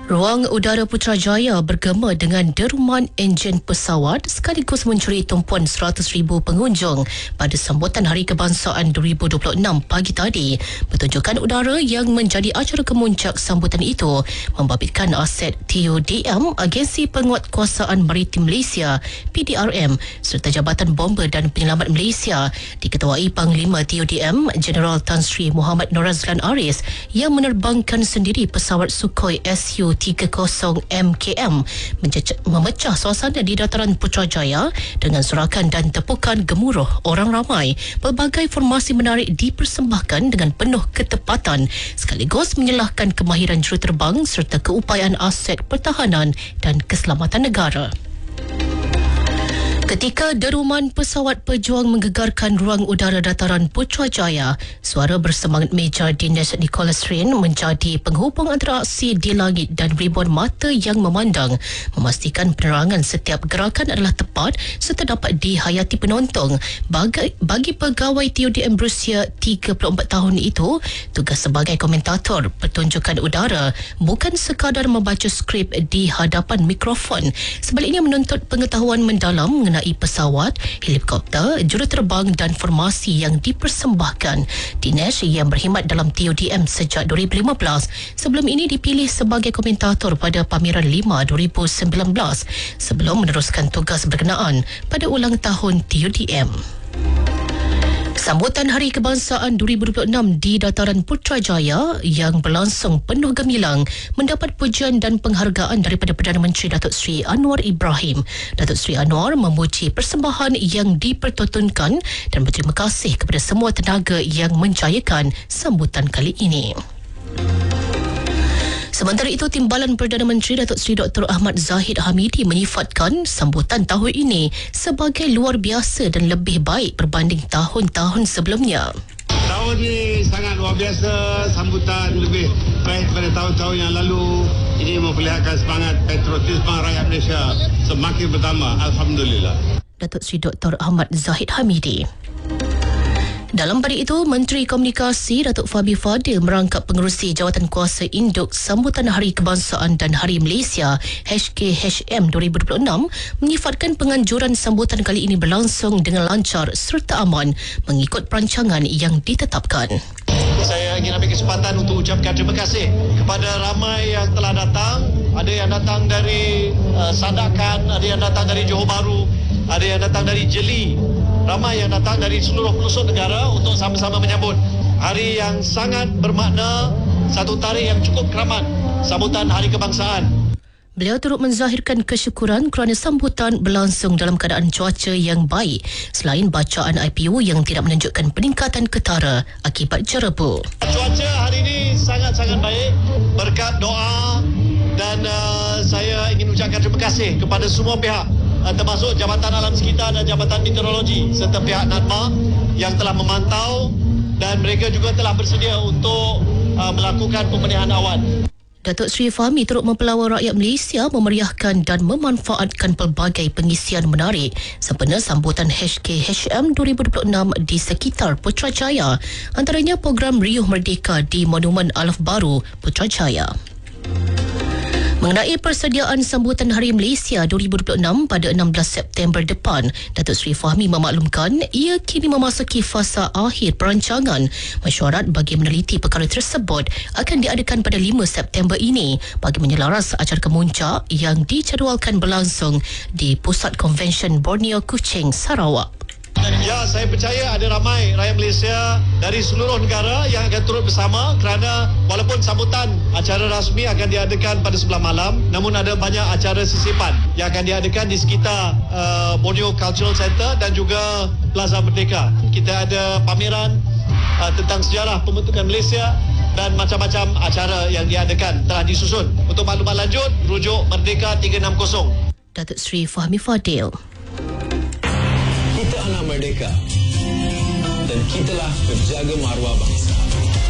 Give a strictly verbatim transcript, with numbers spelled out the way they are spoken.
Ruang udara Putrajaya bergema dengan deruman enjin pesawat sekaligus mencuri tumpuan seratus ribu pengunjung pada sambutan Hari Kebangsaan dua ribu dua puluh enam pagi tadi. Pertunjukan udara yang menjadi acara kemuncak sambutan itu membabitkan aset T U D M, Agensi Penguatkuasaan Maritim Malaysia P D R M, serta Jabatan Bomber dan Penyelamat Malaysia, diketuai Panglima T U D M Jeneral Tan Sri Muhammad Norazlan Aris yang menerbangkan sendiri pesawat Sukhoi S U tiga puluh M K M memecah suasana di dataran Putrajaya dengan sorakan dan tepukan gemuruh orang ramai. Pelbagai formasi menarik dipersembahkan dengan penuh ketepatan sekaligus menyalahkan kemahiran juruterbang serta keupayaan aset pertahanan dan keselamatan negara. Ketika deruman pesawat pejuang menggegarkan ruang udara dataran Putrajaya, suara bersemangat Major Dinesh Nicholas Rain menjadi penghubung antara aksi di langit dan ribuan mata yang memandang, memastikan penerangan setiap gerakan adalah tepat serta dapat dihayati penonton. Bagi, bagi pegawai T U D M berusia tiga puluh empat tahun itu, tugas sebagai komentator pertunjukan udara bukan sekadar membaca skrip di hadapan mikrofon, sebaliknya menuntut pengetahuan mendalam mengenai pesawat, helikopter, juruterbang dan formasi yang dipersembahkan. Dinesh yang berkhidmat dalam T U D M sejak dua ribu lima belas, sebelum ini dipilih sebagai komentator pada Pameran lima dua ribu sembilan belas sebelum meneruskan tugas berkenaan pada ulang tahun T U D M. Sambutan Hari Kebangsaan dua ribu dua puluh enam di dataran Putrajaya yang berlangsung penuh gemilang mendapat pujian dan penghargaan daripada Perdana Menteri Datuk Seri Anwar Ibrahim. Datuk Seri Anwar memuji persembahan yang dipertontonkan dan berterima kasih kepada semua tenaga yang menjayakan sambutan kali ini. Sementara itu, Timbalan Perdana Menteri Datuk Seri Doktor Ahmad Zahid Hamidi menyifatkan sambutan tahun ini sebagai luar biasa dan lebih baik berbanding tahun-tahun sebelumnya. Tahun ini sangat luar biasa, sambutan lebih baik daripada tahun-tahun yang lalu. Ini memperlihatkan semangat patriotisme rakyat Malaysia semakin bertambah. Alhamdulillah. Datuk Seri Doktor Ahmad Zahid Hamidi. Dalam pada itu, Menteri Komunikasi Datuk Fahmi Fadil merangkap pengerusi Jawatan Kuasa Induk Sambutan Hari Kebangsaan dan Hari Malaysia H K H M dua ribu dua puluh enam menyifatkan penganjuran sambutan kali ini berlangsung dengan lancar serta aman mengikut perancangan yang ditetapkan. Saya ingin ambil kesempatan untuk ucapkan terima kasih kepada ramai yang telah datang. Ada yang datang dari uh, Sandakan, ada yang datang dari Johor Bahru, ada yang datang dari Jeli. Ramai yang datang dari seluruh pelosok negara untuk sama-sama menyambut hari yang sangat bermakna, satu tarikh yang cukup keramat, sambutan Hari Kebangsaan. Beliau turut menzahirkan kesyukuran kerana sambutan berlangsung dalam keadaan cuaca yang baik selain bacaan I P U yang tidak menunjukkan peningkatan ketara akibat jerebu. Cuaca hari ini sangat-sangat baik berkat doa dan uh, saya ingin ucapkan terima kasih kepada semua pihak, termasuk Jabatan Alam Sekitar dan Jabatan Meteorologi serta pihak NADMA yang telah memantau dan mereka juga telah bersedia untuk uh, melakukan pembenihan awan. Datuk Seri Fahmi turut mempelawa rakyat Malaysia memeriahkan dan memanfaatkan pelbagai pengisian menarik sempena sambutan H K H M dua ribu dua puluh enam di sekitar Putrajaya, antaranya program Riuh Merdeka di Monumen Alaf Baru Putrajaya. Mengenai persediaan sambutan Hari Malaysia dua ribu dua puluh enam pada enam belas September depan, Datuk Seri Fahmi memaklumkan ia kini memasuki fasa akhir perancangan. Mesyuarat bagi meneliti perkara tersebut akan diadakan pada lima September ini bagi menyelaras acara kemuncak yang dijadualkan berlangsung di Pusat Konvensyen Borneo Kuching, Sarawak. Ya, saya percaya ada ramai rakyat Malaysia dari seluruh negara yang akan turut bersama kerana walaupun sambutan acara rasmi akan diadakan pada sebelah malam, namun ada banyak acara sisipan yang akan diadakan di sekitar uh, Borneo Cultural Center dan juga Plaza Merdeka. Kita ada pameran uh, tentang sejarah pembentukan Malaysia dan macam-macam acara yang diadakan telah disusun. Untuk maklumat lanjut, rujuk Merdeka tiga enam kosong. Datuk Seri Fahmi Fadil. Kita anak merdeka dan kitalah penjaga maruah bangsa.